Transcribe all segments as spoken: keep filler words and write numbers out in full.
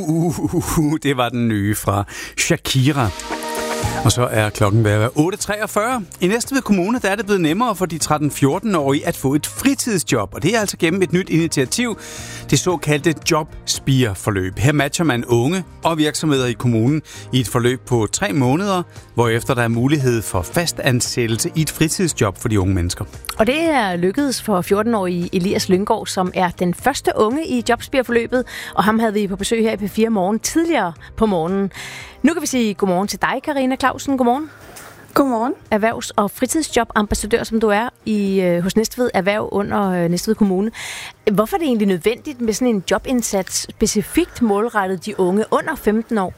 Uh, uh, uh, uh, det var den nye fra Shakira. Og så er klokken ved at være otte treogfyrre. I Næstved Kommune der er det blevet nemmere for de tretten-fjorten-årige at få et fritidsjob. Og det er altså gennem et nyt initiativ, det såkaldte jobspire-forløb. Her matcher man unge og virksomheder i kommunen i et forløb på tre måneder, hvorefter der er mulighed for fastansættelse i et fritidsjob for de unge mennesker. Og det er lykkedes for fjorten-årige Elias Lynggaard, som er den første unge i jobspire-forløbet. Og ham havde vi på besøg her i P fire Morgen tidligere på morgenen. Nu kan vi sige godmorgen til dig, Karina Clausen. Godmorgen. Godmorgen. Erhvervs- og fritidsjobambassadør, som du er i øh, hos Næstved Erhverv under øh, Næstved Kommune. Hvorfor er det egentlig nødvendigt med sådan en jobindsats specifikt målrettet de unge under femten år?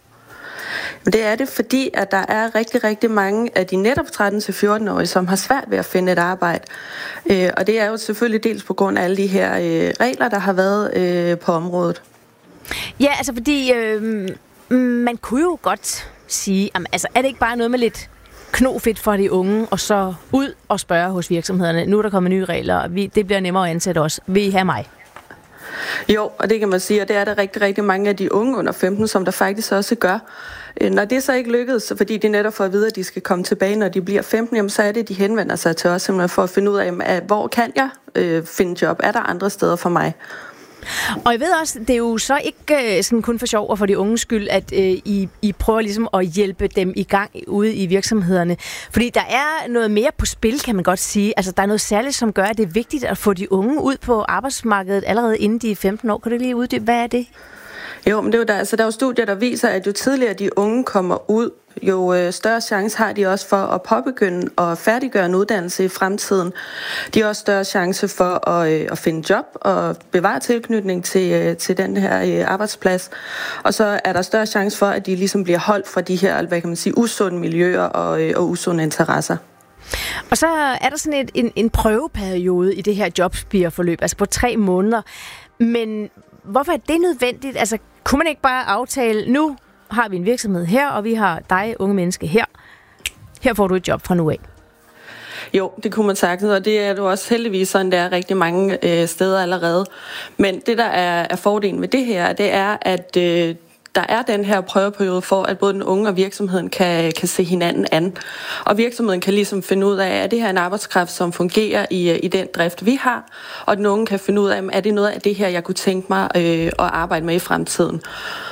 Det er det, fordi at der er rigtig, rigtig mange af de netop tretten til fjorten-årige, som har svært ved at finde et arbejde. Øh, og det er jo selvfølgelig dels på grund af alle de her øh, regler, der har været øh, på området. Ja, altså fordi øh, man kunne jo godt sige, jamen, altså er det ikke bare noget med lidt knofedt for de unge, og så ud og spørge hos virksomhederne, nu er der kommet nye regler, og vi, det bliver nemmere at ansætte os. Vil I have mig? Jo, og det kan man sige, og det er der rigtig, rigtig mange af de unge under femten, som der faktisk også gør. Når det så ikke lykkedes, fordi de netop får at vide, at de skal komme tilbage, når de bliver femten, jamen, så er det, de henvender sig til os simpelthen for at finde ud af, at hvor kan jeg øh, finde job? Er der andre steder for mig? Og jeg ved også, det er jo så ikke øh, sådan kun for sjov og for de unges skyld, at øh, I, I prøver ligesom at hjælpe dem i gang ude i virksomhederne. Fordi der er noget mere på spil, kan man godt sige. Altså der er noget særligt, som gør, at det er vigtigt at få de unge ud på arbejdsmarkedet allerede inden de er femten år. Kan du lige uddybe, hvad er det? Jo, men det er jo der, altså, der er jo studier, der viser, at jo tidligere de unge kommer ud, jo øh, større chance har de også for at påbegynde og færdiggøre en uddannelse i fremtiden. De har også større chance for at, øh, at finde job og bevare tilknytning til, øh, til den her øh, arbejdsplads. Og så er der større chance for, at de ligesom bliver holdt fra de her, hvad kan man sige, usunde miljøer og, øh, og usunde interesser. Og så er der sådan et, en, en prøveperiode i det her jobspire-forløb, altså på tre måneder. Men hvorfor er det nødvendigt? Altså, kunne man ikke bare aftale, nu har vi en virksomhed her, og vi har dig, unge menneske, her. Her får du et job fra nu af. Jo, det kunne man sagtens, og det er jo også heldigvis sådan, der er rigtig mange øh, steder allerede. Men det, der er, er fordelen ved det her, det er, at øh, der er den her prøveperiode for, at både den unge og virksomheden kan, kan se hinanden an. Og virksomheden kan ligesom finde ud af, at det her er en arbejdskraft, som fungerer i, i den drift, vi har. Og den unge kan finde ud af, er det noget af det her, jeg kunne tænke mig øh, at arbejde med i fremtiden.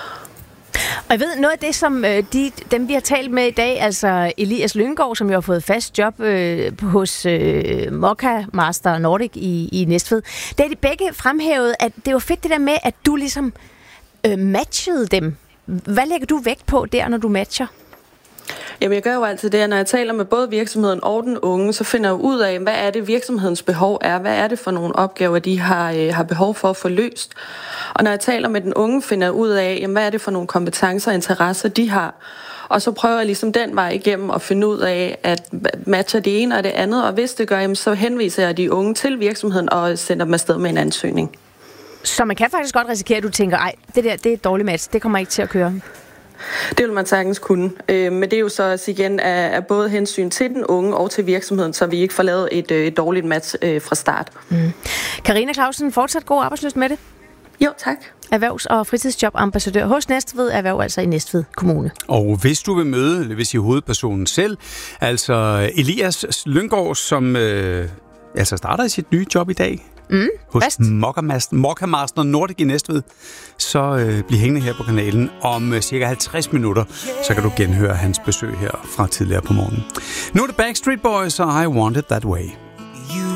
Og jeg ved, noget af det, som øh, de, dem vi har talt med i dag, altså Elias Lynggaard, som jo har fået fast job øh, hos øh, Mokka Master Nordic i, i Næstved, det er de begge fremhævet, at det var fedt det der med, at du ligesom øh, matchede dem. Hvad lægger du vægt på der, når du matcher? Jamen, jeg gør jo altid det, når jeg taler med både virksomheden og den unge, så finder jeg ud af, hvad er det virksomhedens behov er, hvad er det for nogle opgaver, de har, øh, har behov for at få løst. Og når jeg taler med den unge, finder jeg ud af, jamen, hvad er det for nogle kompetencer og interesser, de har. Og så prøver jeg ligesom den vej igennem at finde ud af, at matcher det ene og det andet, og hvis det gør, jamen, så henviser jeg de unge til virksomheden og sender dem afsted med en ansøgning. Så man kan faktisk godt risikere, at du tænker, ej, det der, det er et dårligt match, det kommer ikke til at køre. Det vil man sagtens kunne, øh, men det er jo så også igen af, af både hensyn til den unge og til virksomheden, så vi ikke får lavet et, et dårligt match øh, fra start. Mm. Karina Clausen, fortsat god arbejdslyst med det. Jo, tak. Erhvervs- og fritidsjobambassadør hos Næstved Erhverv, altså i Næstved Kommune. Og hvis du vil møde, eller hvis I hovedpersonen selv, altså Elias Lynggaard, som øh, altså starter i sit nye job i dag, Mm, hos Mokka Master Nordic i Næstved, så øh, bliv hængende her på kanalen om øh, cirka halvtreds minutter, så kan du genhøre hans besøg her fra tidligere på morgenen. Nu er det Backstreet Boys og I Want It That Way.